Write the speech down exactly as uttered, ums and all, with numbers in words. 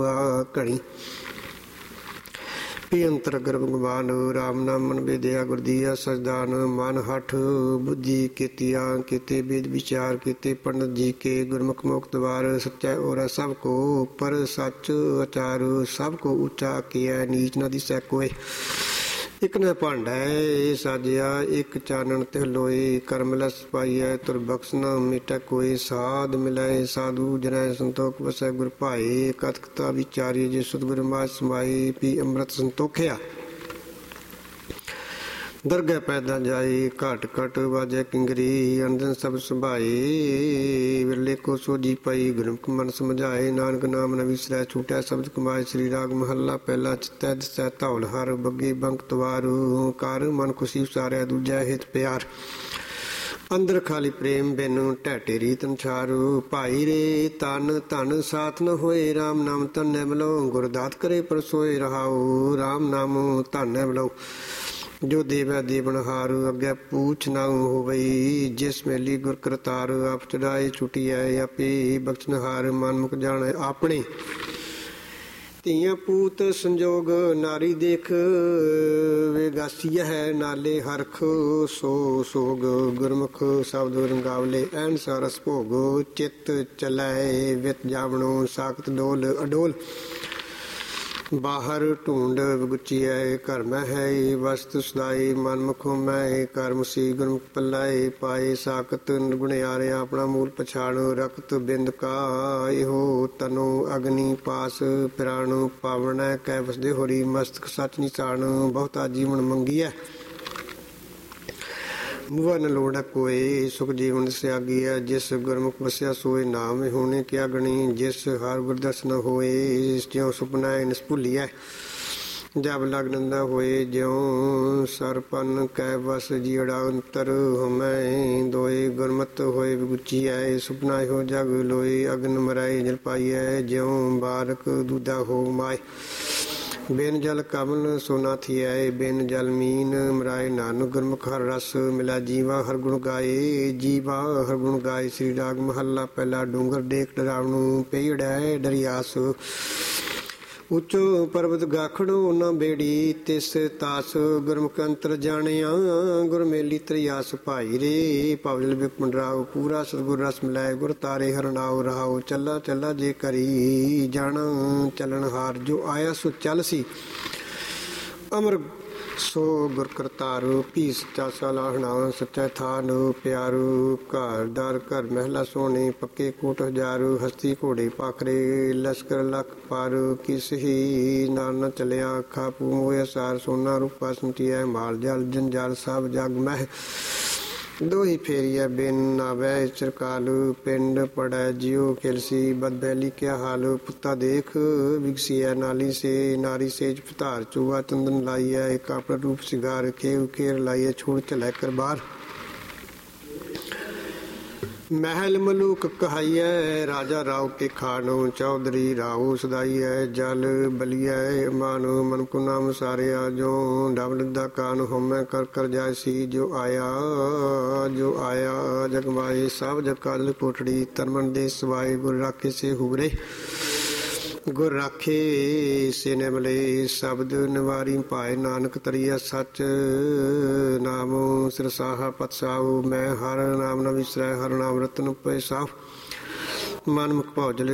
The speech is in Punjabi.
ਘਣੀ ਪੀ ਅੰਤਰ ਗਰਭ ਗਵਾਨ ਰਾਮ ਨਾਮ ਮਨ ਵਿਦਿਆ ਗੁਰਦੀਆ ਸਜਦਾਨ ਮਨ ਹਠ ਬੁੱਧੀ ਕੀਤੀਆਂ ਕੀਤੇ ਵੇਦ ਵਿਚਾਰ ਕੀਤੇ ਪੰਡਤ ਜੀ ਕੇ ਗੁਰਮੁਖ ਮੁਖ ਦਵਾਰ ਸੱਚਾ ਔਰ ਸਭ ਕੋ ਉੱਪਰ ਸੱਚ ਆਚਾਰ ਸਭ ਕੋ ਉੱਚਾ ਕੀਆ ਨੀਚ ਨਾ ਦਿਸੈ ਕੋਇ ਇੱਕ ਨਾ ਭਾਂਡਾ ਇਹ ਸਾਜਿਆ ਇੱਕ ਚਾਨਣ ਤੇ ਲੋਏ ਕਰਮ ਲਸ ਪਾਈਐ ਤੁਰ ਬਖਸ਼ ਨਾ ਮਿਟੈ ਕੋਈ ਸਾਧ ਮਿਲੈ ਸਾਧੂ ਜਨੈ ਸੰਤੋਖ ਵਸੈ ਗੁਰ ਭਾਏ ਕਥਕਤਾ ਵਿਚਾਰੀ ਜੇ ਸਤਿਗੁਰ ਮਾਝ ਸਮਾਈ ਪੀ ਅੰਮ੍ਰਿਤ ਸੰਤੋਖਿਆ ਦਰਗਹਿ ਪੈਦਾ ਜਾਏ ਘਟ ਘਟ ਵਾਜੈ ਕਿੰਗਰੀ ਅੰਦਨ ਸਭ ਸੁਭਾਏ ਵਿਰਲੇ ਕੋ ਸੋਜੀ ਪਈ ਗੁਰਮੁਖ ਮਨ ਸਮਝਾਏ ਨਾਨਕ ਨਾਮ ਨ ਵਿਸਰੈ ਛੂਟੈ ਸ਼ਬਦ ਕਮਾਏ ਸ੍ਰੀ ਰਾਗ ਮਹੱਲਾ ਪਹਿਲਾ ਚਿਤੈ ਦਿਸੈ ਧੌਲ ਹਰ ਬੱਗੀ ਬੰਕ ਤਵਾਰੂ ਓਂਕਾਰ ਮਨ ਖੁਸ਼ੀ ਉਸਾਰਿਆ ਦੂਜਾ ਹਿਤ ਪਿਆਰ ਅੰਦਰ ਖਾਲੀ ਪ੍ਰੇਮ ਬਿਨ ਢੈਟੇ ਰੀਤ ਅਨੁਸਾਰੂ ਭਾਈ ਰੇ ਤਨ ਧਨ ਸਾਥ ਨ ਹੋਏ ਰਾਮ ਨਾਮ ਧਨੈ ਬਲੋ ਗੁਰਦਾਤ ਕਰੇ ਪਰਸੋਏ ਰਹਾਉ ਰਾਮ ਨਾਮ ਧਨੈ ਬਲੋ ਜੋ ਦੇਵੈ ਦੇਵਨਹਾਰ ਅੱਗੇ ਪੂਛ ਨਾ ਹੋਵਈ ਜਿਸ ਮੇਲੀ ਗੁਰ ਕਰਤਾਰ ਆਪ ਚੜਾਏ ਛੁਟੀਐ ਆਪੇ ਬਖਸ਼ਨਹਾਰ ਮਨ ਮੁਖ ਜਾਣੈ ਆਪਣੇ ਧੀਆਂ ਪੂਤ ਸੰਜੋਗ ਨਾਰੀ ਦੇਖ ਵੇਗਾਸੀਆ ਹੈ ਨਾਲੇ ਹਰਖ ਸੋ ਸੋਗ ਗੁਰਮੁਖ ਸ਼ਬਦ ਰੰਗਾਵਲੇ ਐਨ ਸਰਸ ਭੋਗ ਚਿੱਤ ਚਲੈ ਵਿਤ ਜਾਵਣੋ ਸਾਖਤ ਡੋਲ ਅਡੋਲ ਬਾਹਰ ਢੂੰਡ ਗੁਚੀਐ ਘਰ ਮੈਂ ਹੈ ਵਸਤ ਸਦਾਈ ਮਨ ਮੁਖੋਂ ਮੈਂ ਕਰਮ ਸੀ ਗੁਰਮੁਖ ਪੱਲਾਏ ਪਾਏ ਸਾਖਤ ਨਿਰਗੁਣਿਆਰੇ ਆਪਣਾ ਮੂਲ ਪਛਾਣੋ ਰਕਤ ਬਿੰਦ ਕਾ ਇਹੋ ਤਨੋ ਅਗਨੀ ਪਾਸ ਪ੍ਰਾਣੋ ਪਾਵਣੈ ਕੈ ਵਸਦੇ ਹੋਰੀ ਮਸਤਕ ਸੱਚ ਨਿਸ਼ਾਨ ਬਹੁਤਾ ਜੀਵਨ ਮੰਗੀਐ ਮੁਆ ਨ ਲੋੜਾ ਕੋਏ ਸੁਖ ਜੀਵਨ ਸਿਆਗੀਐ ਜਿਸ ਗੁਰਮੁਖ ਵਸਿਆ ਸੋਏ ਨਾਮ ਹੋਣੇ ਕਿਆ ਗਣੀ ਜਿਸ ਹਰ ਗੁਰ ਦਰਸ਼ਨ ਹੋਏ ਜਿਉ ਸੁਪਨਾ ਨਿਸ ਭੁੱਲੀਐ ਜਬ ਲਗਨੰਦਾ ਹੋਏ ਜਿਉ ਸਰਪਨ ਕੈ ਵਸ ਜੀੜਾ ਅੰਤਰ ਹਮੈ ਦੋਏ ਗੁਰਮਤ ਹੋਏ ਵਿਗੁਚੀਐ ਸੁਪਨਾ ਹੋ ਜਗ ਲੋਏ ਅਗਨ ਮਰਾਏ ਜਲ ਪਾਈਐ ਜਿਉ ਬਾਰਕ ਦੂਦਾ ਹੋ ਮਾਏ ਬਿਨ ਜਲ ਕਮਲ ਸੋਨਾ ਥੀਐ ਬਿਨ ਜਲ ਮੀਨ ਮਰਾਏ ਨਾਨਕ ਗੁਰਮੁਖ ਹਰ ਰਸ ਮਿਲਾ ਜੀਵਾ ਹਰ ਗੁਣ ਗਾਏ ਜੀਵਾ ਹਰ ਗੁਣ ਗਾਏ ਸ੍ਰੀ ਰਾਗ ਮਹੱਲਾ ਪਹਿਲਾ ਡੂੰਗਰ ਡੇਕ ਡਰਾਵਣੂ ਪੇੜੈ ਡਰਿਆਸ ਉੱਚੋ ਪਰਬਤ ਗਾਖੜੋ ਨਾ ਬੇੜੀ ਤਿਸ ਤਾਸ ਗੁਰਮੁਖ ਅੰਤਰ ਜਾਣਿਆ ਗੁਰ ਮੇਲੀ ਤਰਿਆਸ ਭਾਈ ਰੇ ਪਵਲ ਬਿਪੰਡਰਾਓ ਪੂਰਾ ਸਤਿਗੁਰ ਰਸ ਮਿਲਾਏ ਗੁਰ ਤਾਰੇ ਹਰਨਾਓ ਰਹਾਓ ਚੱਲਾ ਚੱਲਾ ਜੇ ਕਰੀ ਜਾਣਾ ਚੱਲਣ ਹਾਰ ਜੋ ਆਇਆ ਸੋ ਚੱਲ ਸੀ ਅਮਰ ਸੋ ਗੁਰ ਕਰਤਾਰੂ ਭੀ ਸੱਚਾ ਸਲਾਹਣਾ ਸੱਚਾ ਥਾਨ ਪਿਆਰੂ ਘਰ ਦਰ ਘਰ ਮਹਿਲਾ ਸੋਹਣੇ ਪੱਕੇ ਕੋਟ ਹਜ਼ਾਰੂ ਹਸਤੀ ਘੋੜੇ ਪਾਖਰੇ ਲਸ਼ਕਰ ਲੱਖ ਪਰ ਕਿਸ ਹੀ ਨਾਲ ਨ ਚਲਿਆ ਅੱਖਾਂ ਪੂ ਮੋਇਆ ਸਾਰ ਸੋਨਾ ਰੂਪਾ ਸੰਤੀਐ ਮਾਲ ਜਲ ਜੰਜਾਲ ਸਭ ਜਗ ਮਹਿ ਦੋਹੀ ਫੇਰੀਆ ਬਿਨ ਆਵੈ ਚਰਕਾਲੂ ਪਿੰਡ ਪੜੈ ਜਿਉ ਖਿਲਸੀ ਬਦਬੈਲੀ ਕਿਆ ਹਾਲ ਪੁੱਤਾ ਦੇਖ ਵਿਗਸੀਐ ਨਾਲੀ ਸੇ ਨਾਰੀ ਸੇਜ ਪਤਾਰ ਚੂਆ ਚੰਦਨ ਲਾਈਐ ਇੱਕ ਆਪਣਾ ਰੂਪ ਸਿਗਾਰ ਖੇਵ ਖੇਰ ਲਾਈਐ ਛੋੜ ਚਲੈ ਕਰ ਬਾਰ ਮਹਿਲ ਮਲੂਕ ਕਹਾਈਐ ਰਾਜਾ ਰਾਉ ਕੇ ਖਾਣੋ ਚੌਧਰੀ ਰਾਉ ਸਦਾਈਐ ਜਲ ਬਲੀਐ ਮਾਨੋ ਮਨ ਕੋ ਨਾਮ ਸਾਰਿਆ ਜੋ ਡਬਲ ਦਾ ਕਾਨ ਹਉਮੈ ਕਰ ਕਰ ਜਾਇ ਸੀ ਜੋ ਆਇਆ ਜੋ ਆਇਆ ਜਗਮਾਏ ਸਭ ਜਗ ਕਾਲ ਕੋਟੜੀ ਤਰਮਨ ਦੇ ਸਵਾਏ ਗੁਰ ਰਾਖੇ ਸੇ ਹੁਬਰੇ ਗੁਰ ਰਾਖੇ ਸੇ ਨਿਮਲੇ ਸ਼ਬਦ ਨਿਵਾਰੀ ਪਾਏ ਨਾਨਕ ਤਰੀਆ ਸੱਚ ਨਾਮੋ ਸਿਰਸਾਹਾ ਪਤਸਾਉ ਮੈਂ ਹਰ ਨਾਮ ਨ ਵਿਸਰੈ ਹਰ ਨਾਮ ਰਤਨ ਪੈ ਸਾਫ ਮਨ ਮੁਖ ਭਉ ਜਲੇ